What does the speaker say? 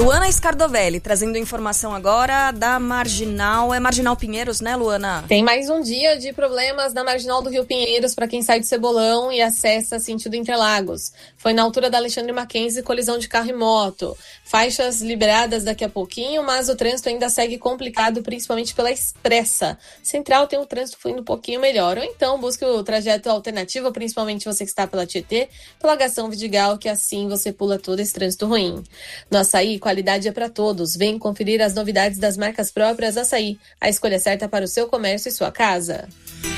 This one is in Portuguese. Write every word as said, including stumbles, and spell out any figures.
Luana Scardovelli, trazendo informação agora da Marginal. É Marginal Pinheiros, né, Luana? Tem mais um dia de problemas na Marginal do Rio Pinheiros para quem sai de Cebolão e acessa sentido Interlagos. Foi na altura da Alexandre Mackenzie, colisão de carro e moto. Faixas liberadas daqui a pouquinho, mas o trânsito ainda segue complicado, principalmente pela Expressa. Central tem o trânsito fluindo um pouquinho melhor. Ou então busque o trajeto alternativo, principalmente você que está pela Tietê, pela Gastão Vidigal, que assim você pula todo esse trânsito ruim. No Açaí, qualidade é para todos. Vem conferir as novidades das marcas próprias Açaí. A escolha certa para o seu comércio e sua casa.